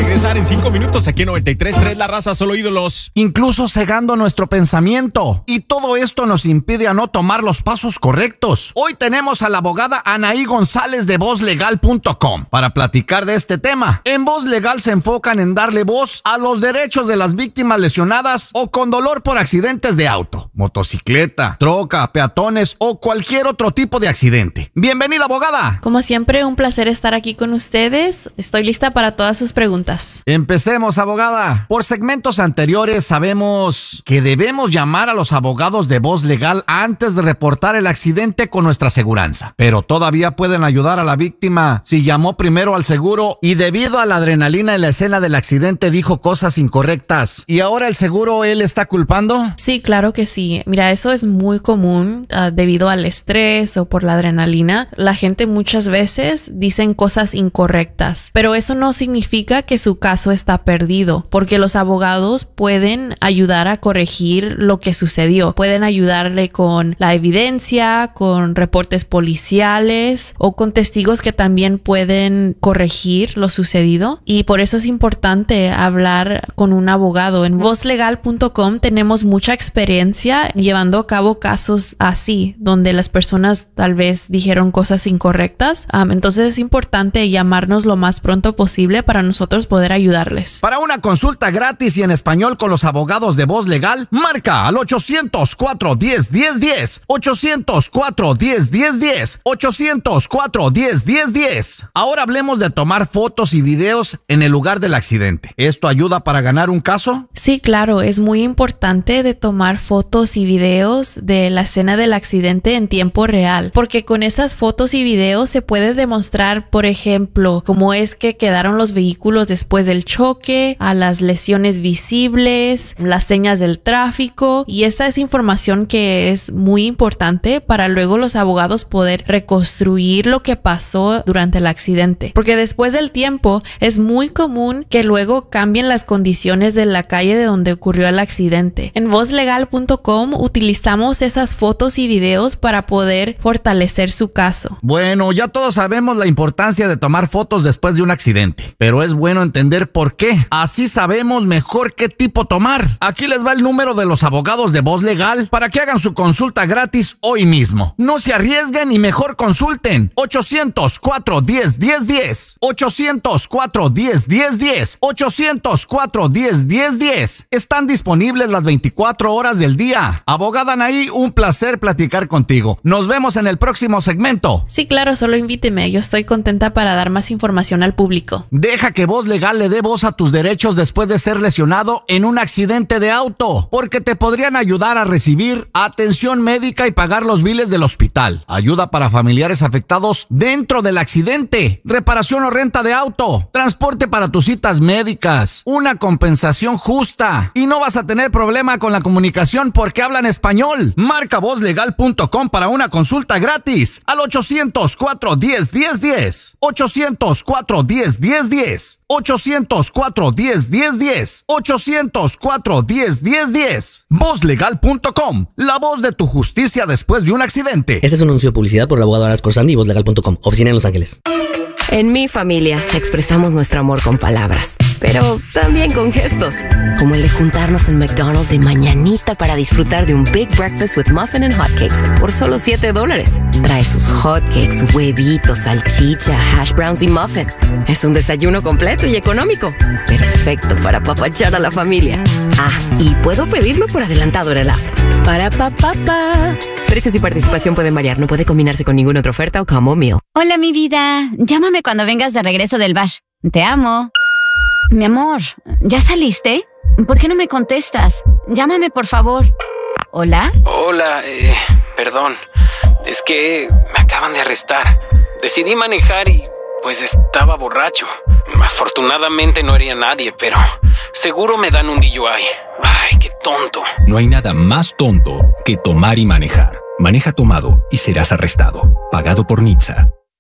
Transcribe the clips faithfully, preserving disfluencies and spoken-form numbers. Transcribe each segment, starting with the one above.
regresar en cinco minutos aquí en noventa y tres punto tres La Raza, solo ídolos. Incluso cegando nuestro pensamiento. Y todo esto nos impide a no tomar los pasos correctos. Hoy tenemos a la abogada Anaí González de voz legal punto com para platicar de este tema. En Voz Legal se enfocan en darle voz a los derechos de las víctimas lesionadas o con dolor por accidentes de auto, motocicleta, troca, peatones o cualquier otro tipo de accidente. Bienvenida, abogada. Como siempre, un placer estar aquí con ustedes. Estoy lista para todas sus preguntas. Empecemos, abogada. Por segmentos anteriores sabemos que debemos llamar a los abogados de Voz Legal antes de reportar el accidente con nuestra aseguranza. Pero todavía pueden ayudar a la víctima si llamó primero al seguro y debido a la adrenalina en la escena del accidente dijo cosas incorrectas. ¿Y ahora el seguro él está culpando? Sí, claro que sí. Mira, eso es muy común uh, debido al estrés o por la adrenalina. La gente muchas veces dicen cosas incorrectas, pero eso no significa que su caso está perdido, porque los abogados pueden ayudar a corregir lo que sucedió. Pueden ayudarle con la evidencia, con reportes policiales o con testigos que también pueden corregir lo sucedido. Y por eso es importante hablar con un abogado. En voz legal punto com tenemos mucha experiencia llevando a cabo casos así, donde las personas tal vez dijeron cosas incorrectas. Um, entonces es importante llamarnos lo más pronto posible para nosotros poder ayudarles. Para una consulta gratis y en español con los abogados de Voz Legal, marca al ochocientos cuatro diez diez diez, ochocientos cuatro diez diez diez, ochocientos cuatro diez diez diez. Ahora hablemos de tomar fotos y videos en el lugar del accidente. ¿Esto ayuda para ganar un caso? Sí, claro, es muy importante de tomar fotos y videos de la escena del accidente en tiempo real, porque con esas fotos y videos se puede demostrar, por ejemplo, cómo es que quedaron los vehículos después del choque, a las lesiones visibles, las señas del tráfico, y esa es información que es muy importante para luego los abogados poder reconstruir lo que pasó durante el accidente, porque después del tiempo es muy común que luego cambien las condiciones de la calle de donde ocurrió el accidente. En voz legal punto com utilizamos esas fotos y videos para poder fortalecer su caso. Bueno, ya todos sabemos la importancia de tomar fotos después de un accidente, pero es bueno entender por qué. Así sabemos mejor qué tipo tomar. Aquí les va el número de los abogados de Voz Legal para que hagan su consulta gratis hoy mismo. No se arriesguen y mejor consulten. ochocientos cuatro diez diez diez, ochocientos cuatro diez diez diez, ochocientos cuatro diez diez diez. Están disponibles las veinticuatro horas del día. Abogada Anaí, un placer platicar contigo. Nos vemos en el próximo segmento. Sí, claro, solo invíteme. Yo estoy contenta para dar más información al público. Deja que Voz Legal le dé voz a tus derechos después de ser lesionado en un accidente de auto, porque te podrían ayudar a recibir atención médica y pagar los biles del hospital, ayuda para familiares afectados dentro del accidente, reparación o renta de auto, transporte para tus citas médicas, una compensación justa, y no vas a tener problema con la comunicación porque hablan español. Marca voz legal punto com para una consulta gratis al ochocientos cuatro diez diez diez, ochocientos cuatro diez diez diez, ochocientos cuatro diez diez diez, ochocientos cuatro diez diez diez. voz legal punto com, la voz de tu justicia después de un accidente. Este es un anuncio de publicidad por el abogado Aras Corsandi y voz legal punto com, oficina en Los Ángeles. En mi familia expresamos nuestro amor con palabras, pero también con gestos, como el de juntarnos en McDonald's de mañanita para disfrutar de un Big Breakfast with Muffin and Hotcakes por solo siete dólares. Trae sus hotcakes, huevitos, salchicha, hash browns y muffin. Es un desayuno completo y económico, perfecto para apapachar a la familia. Ah, y puedo pedirlo por adelantado en el app. Para pa pa pa. Precios y participación pueden variar, no puede combinarse con ninguna otra oferta o combo meal. Hola, mi vida. Llámame cuando vengas de regreso del bash. Te amo. Mi amor, ¿ya saliste? ¿Por qué no me contestas? Llámame, por favor. ¿Hola? Hola, eh, perdón. Es que me acaban de arrestar. Decidí manejar y pues estaba borracho. Afortunadamente no hería a nadie, pero seguro me dan un D U I. Ay, qué tonto. No hay nada más tonto que tomar y manejar. Maneja tomado y serás arrestado. Pagado por N H T S A.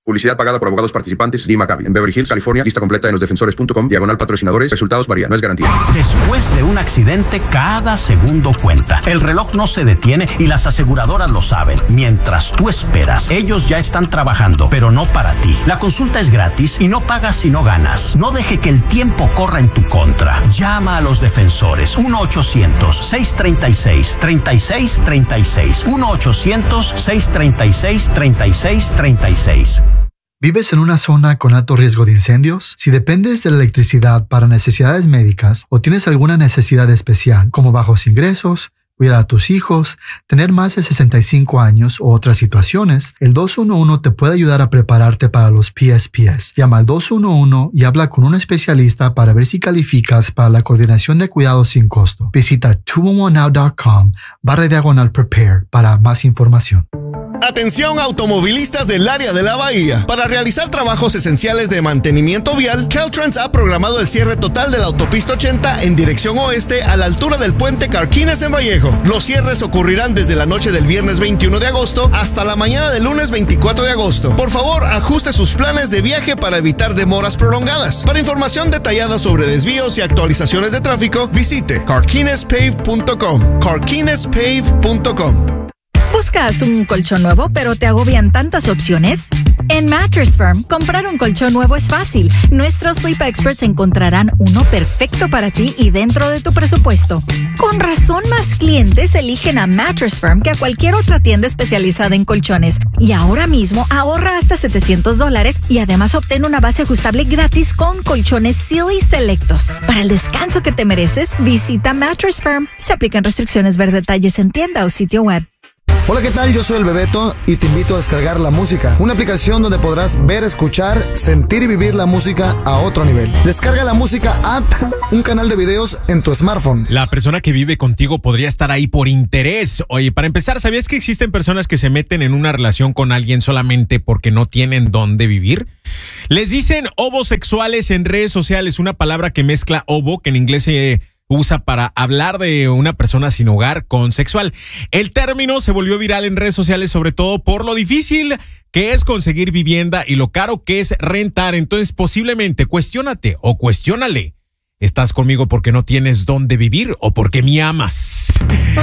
Publicidad pagada por abogados participantes. Lee McCabe. En Beverly Hills, California. Lista completa en los defensores punto com. Diagonal patrocinadores. Resultados varían. No es garantía. Después de un accidente, cada segundo cuenta. El reloj no se detiene y las aseguradoras lo saben. Mientras tú esperas, ellos ya están trabajando, pero no para ti. La consulta es gratis y no pagas si no ganas. No deje que el tiempo corra en tu contra. Llama a los defensores. uno ochocientos, seiscientos treinta y seis, treinta y seis treinta y seis. uno ochocientos, seiscientos treinta y seis, treinta y seis treinta y seis. ¿Vives en una zona con alto riesgo de incendios? Si dependes de la electricidad para necesidades médicas o tienes alguna necesidad especial, como bajos ingresos, cuidar a tus hijos, tener más de sesenta y cinco años u otras situaciones, el dos uno uno te puede ayudar a prepararte para los P S P S. Llama al dos uno uno y habla con un especialista para ver si calificas para la coordinación de cuidados sin costo. Visita dos uno uno now punto com barra diagonal prepare para más información. Atención automovilistas del área de la Bahía. Para realizar trabajos esenciales de mantenimiento vial, Caltrans ha programado el cierre total de la autopista ochenta en dirección oeste a la altura del puente Carquines en Vallejo. Los cierres ocurrirán desde la noche del viernes veintiuno de agosto hasta la mañana del lunes veinticuatro de agosto. Por favor, ajuste sus planes de viaje para evitar demoras prolongadas. Para información detallada sobre desvíos y actualizaciones de tráfico, visite carquines pave punto com. carquines pave punto com. ¿Buscas un colchón nuevo pero te agobian tantas opciones? En Mattress Firm, comprar un colchón nuevo es fácil. Nuestros Sleep Experts encontrarán uno perfecto para ti y dentro de tu presupuesto. Con razón, más clientes eligen a Mattress Firm que a cualquier otra tienda especializada en colchones. Y ahora mismo ahorra hasta setecientos dólares y además obtén una base ajustable gratis con colchones Sealy selectos. Para el descanso que te mereces, visita Mattress Firm. Se aplican restricciones. Ver detalles en tienda o sitio web. Hola, ¿qué tal? Yo soy el Bebeto y te invito a descargar La Música, una aplicación donde podrás ver, escuchar, sentir y vivir la música a otro nivel. Descarga La Música App, un canal de videos en tu smartphone. La persona que vive contigo podría estar ahí por interés. Oye, para empezar, ¿sabías que existen personas que se meten en una relación con alguien solamente porque no tienen dónde vivir? Les dicen homosexuales en redes sociales, una palabra que mezcla hobo, que en inglés se usa para hablar de una persona sin hogar, con sexual. El término se volvió viral en redes sociales, sobre todo por lo difícil que es conseguir vivienda y lo caro que es rentar. Entonces, posiblemente, cuestiónate o cuestiónale. ¿Estás conmigo porque no tienes dónde vivir o porque me amas?